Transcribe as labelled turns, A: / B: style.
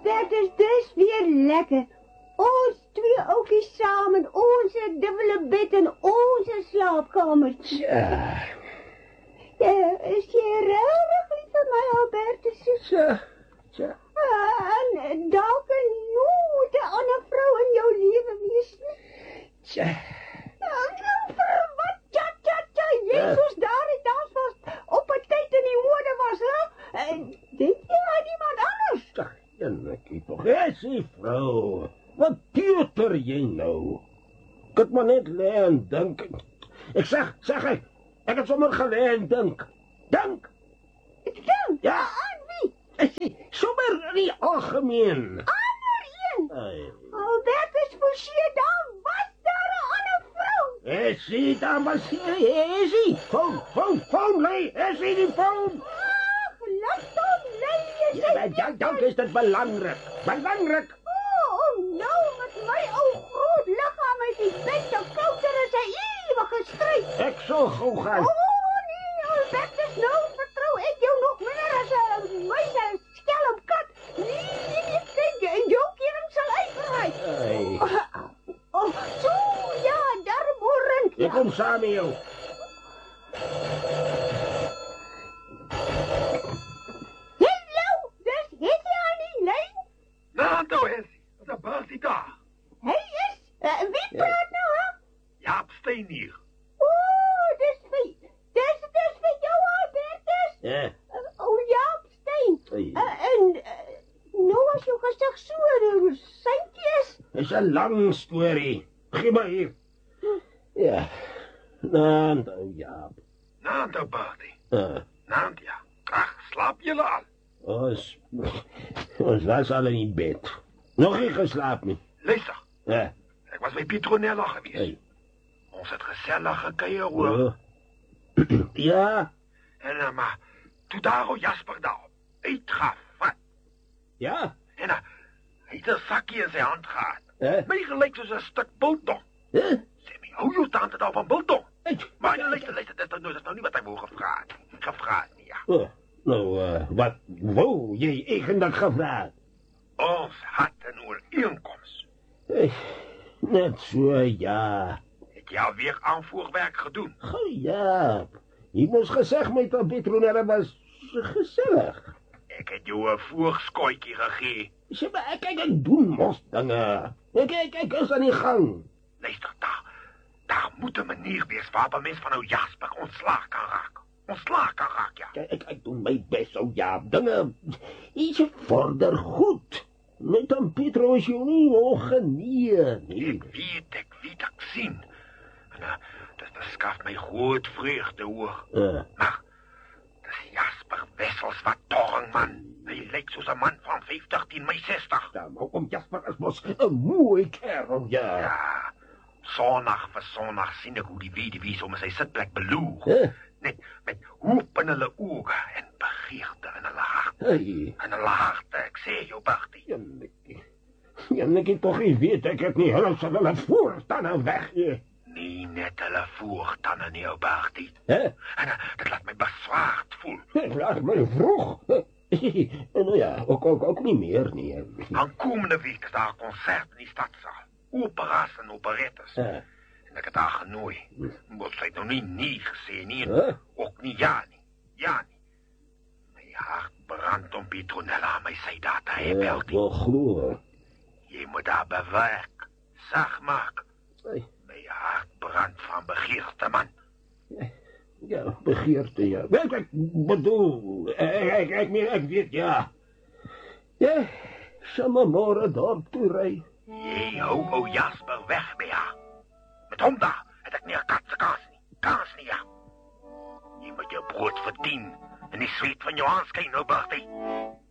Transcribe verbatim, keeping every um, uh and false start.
A: Bertus, dis weer lekker. Ons twee ookies samen, onze dubbele bed en onze slaapkamertje.
B: Ja.
A: Ja, is jy regtig lief vir my, Albertus?
B: Tja, tja.
A: Uh, en daar kan nooit 'n ander vrou in jou lewe wees nie.
B: Tja.
A: Uh, wat, tja, tja, tja, Jezus, daar het dans was, op 'n tyd in die mode was, hè? Uh, denk jy aan iemand anders?
B: Tja, Janneke toch, is die vrou. Wat peuter jy nou? Ek het maar net lê en dink. Ek zeg, zeg ek, ek het sommer gelê en dink. Dink?
A: Dink?
B: Ja.
A: Aan wie?
B: Sommer in die algemeen.
A: Ander een?
B: Hey.
A: Albertus forceer, daar was daar 'n ander vrou.
B: Is die, daar was hier, is die. Foon, foon, foon, lei, is die die foon?
A: Ach, laat hom lei,
B: Ja, maar dan, dan is dit belangrijk, belangrijk.
A: Oh, nou met my ou groot liggaam is die bed te kouter as 'n ewige stryd.
B: Ek sal gou gaan.
A: Oh nee, Albertus, nou vertrou ek jou nog minder as 'n muis en 'n skelm kat. Nee, nee, nee, nee, jou kering sal uitbraai.
B: Hey.
A: Oh, so, ja, daar morgen.
B: Ek kom saam met jou.
A: Hallo, dis Hetty aan die lyn.
C: Nou, toe is hy. Wat 'n Bertie daar.
A: Hy is, uh, wie praat nou, hè?
C: Jaap Steyn hier.
A: Oh, dis vir, dis, dis vir jou, Albertus.
B: Ja.
A: Uh, oh, Jaap Steyn.
B: Hey.
A: Uh, en, uh, nou as jou gesig so, uh, seintjie is.
B: Is 'n lang storie. Gee maar hier. Ja. Nou, nou ja.
C: Nou, toe Bertie.
B: Uh,
C: Nou, ja. Ag, slaap julle al?
B: ons, ons was al in die bed. Nog nie geslaap nie.
C: Luister,
B: Ja.
C: ek was by Petronella gewees.
B: Hey.
C: Ons het gesellig gekuier hoor.
B: Oh. Ja.
C: En uh, maar, toe daar o Jasper daar uitgevat.
B: Ja.
C: En uh, hy het 'n sakkie in sy hand gehad.
B: Hè?
C: My gelyk soos 'n stuk biltong.
B: Hè?
C: Sê my, hou jou tante daar van biltong.
B: Hey.
C: Maar nou, luister, luister, dit is nou, dit is nou nie wat hy wou gevra het. Gevra het nie, ja.
B: Oh. Nou, uh, wat wou jy eigenlijk gevraagd?
C: Ons had 'n ooreenkoms.
B: Hey, net so, ja.
C: Het jy alweer aanvoerwerk gedoen?
B: Goh, ja. Jy moes gezegd met dat Petronella was gezellig.
C: Ek het jou 'n voorskootjie gegee.
B: Sê maar, ek, ek, ek doen mos dinge. Ek, ek, ek is aan die gang.
C: Luister, daar, daar moet 'n manier wees waarop 'n mens van ou Jasper ontslaag kan raak. Ontslaag kan raak, ja.
B: Ek, ek, ek doen my best, oh ja, dinge. Iets vorder goed. Met dan Petro is jou nie ongeneer nie.
C: Ek weet, ek weet, ek sien. En uh, dit verskaf my groot vreugde, hoor.
B: Uh,
C: Maar, dis Jasper Wessels wat torring, man. Hy lyk soos 'n man van vyftig teen my sestig.
B: ja, maar om Jasper is mos 'n mooi kerel, ja.
C: Ja, sonnig vir sonnig sien ek hoe die weduwee om sy sitplek beloer.
B: Huh?
C: Net met hoop in hulle oë en begeerte in hulle hart.
B: Hey,
C: In hulle harte, ek sê jou, Bertie.
B: Janneke. Janneke toch nie weet, ek het nie hulle sal hulle voortanden weggee.
C: Nie net hulle voortande nie, ou Bertie.
B: Hè?
C: En uh, dit laat my beswaard voel.
B: Ek laat my vroeg. En nou ja, ook, ook, ook nie meer nie.
C: Aankomende week is daar 'n konsert in die stadsaal. Operas en operettes.
B: Hè?
C: En ek het haar genooi. Maar sy het nou nie nee gesê nie. En
B: Huh?
C: ook nie ja nie. Ja nie. My hart brand om Petronella aan my sy daar te hê,
B: Ja, ek
C: Bertie.
B: wil glo.
C: Jy moet haar bewerk. Sag maak.
B: Hey,
C: My hart brand van begeerte, man.
B: ja, begeerte, ja. Ek, ek bedoel, ek, ek, ek, meen, ek weet, ja. Ja, sal maar môre dorp toe ry.
C: Jy hou ou Jasper weg by haar. Met hom daar het ek nie 'n kat se kans nie. Kans nie, ja. Jy moet jou brood verdien en die sweet van jou aanskyn, nou, Bertie.